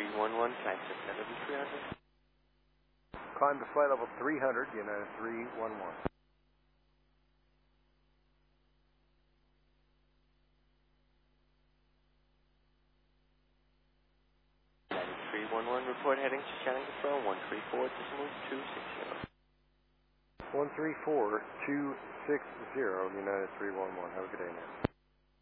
311, access LW300. Climb to flight level 300, United 311. United 311, report heading to Shannon Control 134.260. 134-260, United 311. Have a good day now.